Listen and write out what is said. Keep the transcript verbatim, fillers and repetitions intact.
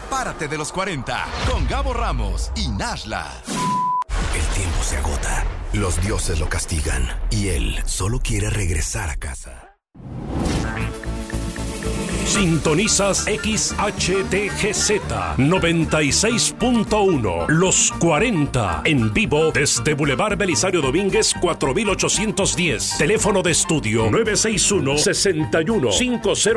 Sepárate de los cuarenta con Gabo Ramos y Nashla. El tiempo se agota, los dioses lo castigan y él solo quiere regresar a casa. Sintonizas X H T G Z noventa y seis punto uno, Los cuarenta, en vivo desde Boulevard Belisario Domínguez cuatro mil ochocientos diez. Teléfono de estudio nueve seis uno, seis uno cinco cero.